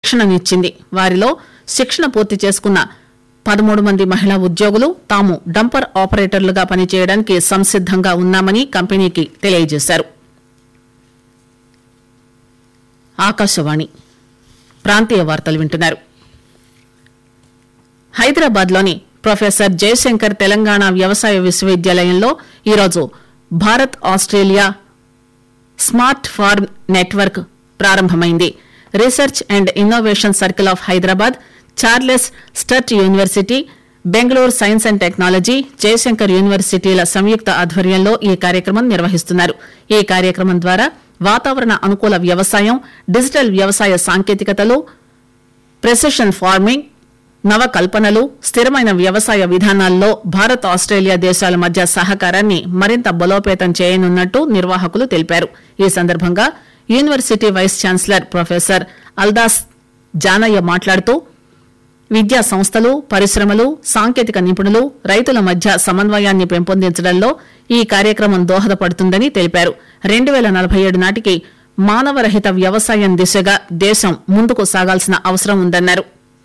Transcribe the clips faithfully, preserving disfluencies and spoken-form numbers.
శిక్షణనిచ్చింది. వారిలో శిక్షణ పూర్తి చేసుకున్న పదమూడు మంది మహిళా ఉద్యోగులు తాము డంపర్ ఆపరేటర్లుగా పనిచేయడానికి సంసిద్దంగా ఉన్నామని కంపెనీకి తెలియజేశారు. ఆకాశవాణి ప్రాంతీయ వార్తలు వింటున్నారు. హైదరాబాద్ లోని ప్రొఫెసర్ జయశంకర్ తెలంగాణ వ్యవసాయ విశ్వవిద్యాలయంలో ఈరోజు Bharat Australia smart form network ప్రారంభమైంది. Research and innovation circle of Hyderabad, Charles స్టర్ట్ university, Bengaluru science and technology, Jayashankar యూనివర్సిటీల సంయుక్త ఆధ్వర్యంలో ఈ కార్యక్రమం నిర్వహిస్తున్నారు. ఈ కార్యక్రమం ద్వారా వాతావరణ అనుకూల వ్యవసాయం, డిజిటల్ వ్యవసాయ సాంకేతికతలు, ప్రెసిషన్ ఫార్మింగ్, నవకల్పనలు, స్థిరమైన వ్యవసాయ విధానాల్లో భారత్ ఆస్ట్రేలియా దేశాల మధ్య సహకారాన్ని మరింత బలోపేతం చేయనున్నట్టు నిర్వాహకులు తెలిపారు. ఈ సందర్భంగా university vice chancellor professor Aldas Janaiah మాట్లాడుతూ విద్యా సంస్థలు, పరిశ్రమలు, సాంకేతిక నిపుణులు, రైతుల మధ్య సమన్వయాన్ని పెంపొందించడంలో ఈ కార్యక్రమం దోహదపడుతుందని తెలిపారు. రెండు పేల నలభై ఏడు నాటికి మానవరహిత వ్యవసాయం దిశగా దేశం ముందుకు సాగాల్సిన అవసరం ఉందన్నారు.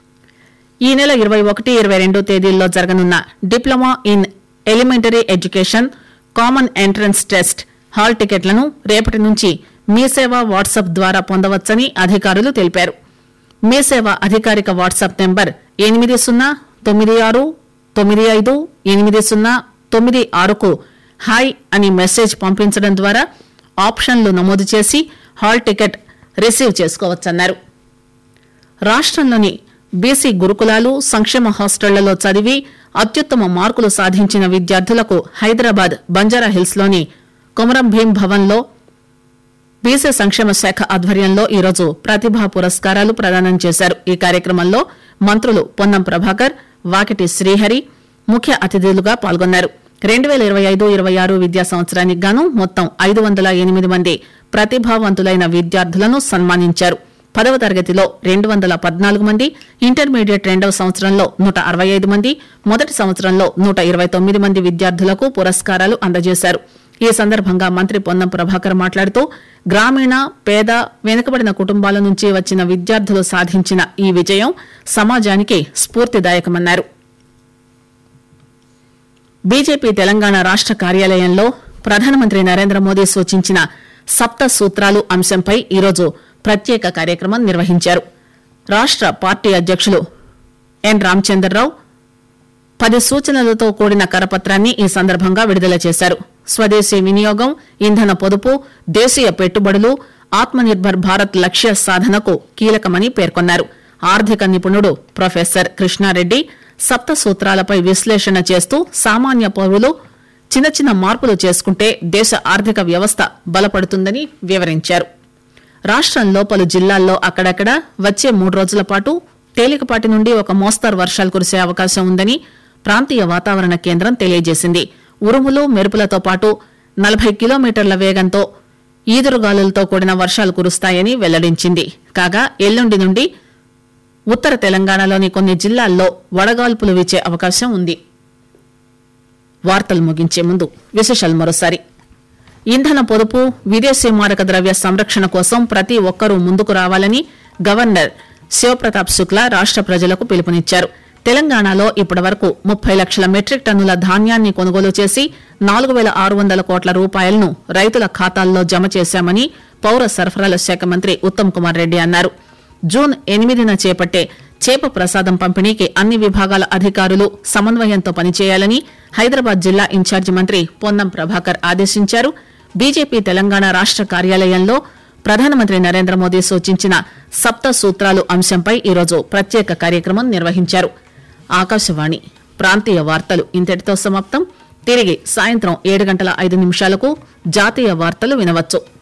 ఈ నెల ఇరవై ఒకటి ఇరవై రెండు తేదీల్లో జరగనున్న diploma in elementary education common entrance test hall టికెట్లను రేపటి నుంచి మీ సేవ వాట్సాప్ ద్వారా పొందవచ్చని అధికారులు తెలిపారు. మీ సేవ అధికారిక వాట్సాప్ నెంబర్ ఎనిమిది సున్నా తొమ్మిది ఆరు తొమ్మిది ఐదు ఎనిమిది సున్నా తొమ్మిది ఆరుకు హాయ్ అని మెసేజ్ పంపించడం ద్వారా ఆప్షన్లు నమోదు చేసి హాల్ టికెట్ రిసీవ్ చేసుకోవచ్చన్నారు. రాష్టంలోని బీసీ గురుకులాలు, సంక్షేమ హాస్టళ్లలో చదివి అత్యుత్తమ మార్కులు సాధించిన విద్యార్థులకు హైదరాబాద్ బంజారాహిల్స్ లోని కొమరం భీం భవన్ లో బీసీ సంక్షేమ శాఖ ఆధ్వర్యంలో ఈరోజు ప్రతిభా పురస్కారాలు ప్రదానం చేశారు. ఈ కార్యక్రమంలో మంత్రులు పొన్నం ప్రభాకర్, వాకిటి శ్రీహరి ముఖ్య అతిథులుగా పాల్గొన్నారు. రెండు పేల ఇరవై ఐదు ఇరవై ఆరు విద్యా సంవత్సరానికి గాను మొత్తం ఐదు వందల ఎనిమిది మంది ప్రతిభావంతులైన విద్యార్థులను సన్మానించారు. పదవ తరగతిలో రెండు వందల పద్నాలుగు మంది, ఇంటర్మీడియట్ రెండవ సంవత్సరంలో నూట అరవై ఐదు మంది, మొదటి సంవత్సరంలో నూట ఇరవై తొమ్మిది మంది విద్యార్థులకు పురస్కారాలు అందజేశారు. ఈ సందర్భంగా మంత్రి పొన్నం ప్రభాకర్ మాట్లాడుతూ గ్రామీణ, పేద, వెనుకబడిన కుటుంబాల నుంచి వచ్చిన విద్యార్థులు సాధించిన ఈ విజయం సమాజానికి స్ఫూర్తిదాయకమన్నారు. బీజేపీ తెలంగాణ రాష్ట కార్యాలయంలో ప్రధానమంత్రి నరేంద్ర మోదీ సూచించిన సప్త సూత్రాలు అంశంపై ఈరోజు ప్రత్యేక కార్యక్రమం నిర్వహించారు. రాష్ట పార్టీ అధ్యకులు ఎన్ రామచంద్రరావు పది సూచనలతో కూడిన కరపత్రాన్ని ఈ సందర్భంగా విడుదల చేశారు. స్వదేశీ వినియోగం, ఇంధన పొదుపు, దేశీయ పెట్టుబడులు, ఆత్మనిర్భర్ భారత్ లక్ష్య సాధనకు కీలకమని పేర్కొన్నారు. ఆర్థిక నిపుణుడు ప్రొఫెసర్ కృష్ణారెడ్డి సప్త సూత్రాలపై విశ్లేషణ చేస్తూ సామాన్య పౌరులు చిన్న చిన్న మార్పులు చేసుకుంటే దేశ ఆర్థిక వ్యవస్థ బలపడుతుందని వివరించారు. రాష్టంలో పలు జిల్లాల్లో అక్కడక్కడ వచ్చే మూడు రోజుల పాటు తేలికపాటి నుండి ఒక మోస్తరు వర్షాలు కురిసే అవకాశం ఉందని ప్రాంతీయ వాతావరణ కేంద్రం తెలియజేసింది. ఉరుములు, మెరుపులతో పాటు నలభై కిలోమీటర్ల వేగంతో ఈదురుగాలులతో కూడిన వర్షాలు కురుస్తాయని వెల్లడించింది. కాగా ఎల్లుండి నుండి ఉత్తర తెలంగాణలోని కొన్ని జిల్లాల్లో వడగాల్పులు వీచే అవకాశం ఉంది. వార్తలు ముగించే ముందు విశేషాలు మరోసారి. ఇంధన పొదుపు, విదేశీ మారక ద్రవ్య సంరక్షణ కోసం ప్రతి ఒక్కరూ ముందుకు రావాలని గవర్నర్ శివప్రతాప్ శుక్లా రాష్ట ప్రజలకు పిలుపునిచ్చారు. తెలంగాణలో ఇప్పటి వరకు ముప్పై లక్షల మెట్రిక్ టన్నుల ధాన్యాన్ని కొనుగోలు చేసి నాలుగు వేల ఆరు వందల కోట్ల రూపాయలను రైతుల ఖాతాల్లో జమ చేశామని పౌర సరఫరాల శాఖ మంత్రి ఉత్తమ్ కుమార్ రెడ్డి అన్నారు. జూన్ ఎనిమిదిన చేపట్టే చేప ప్రసాదం పంపిణీకి అన్ని విభాగాల అధికారులు సమన్వయంతో పనిచేయాలని హైదరాబాద్ జిల్లా ఇన్ఛార్జి మంత్రి పొన్నం ప్రభాకర్ ఆదేశించారు. బీజేపీ తెలంగాణ రాష్ట కార్యాలయంలో ప్రధానమంత్రి నరేంద్ర మోదీ సూచించిన సప్త సూత్రాలు అంశంపై ఈరోజు ప్రత్యేక కార్యక్రమం నిర్వహించారు. ఆకాశవాణి ప్రాంతీయ వార్తలు ఇంతటితో సమాప్తం. తిరిగి సాయంత్రం ఏడు గంటల ఐదు నిమిషాలకు జాతీయ వార్తలు వినవచ్చు.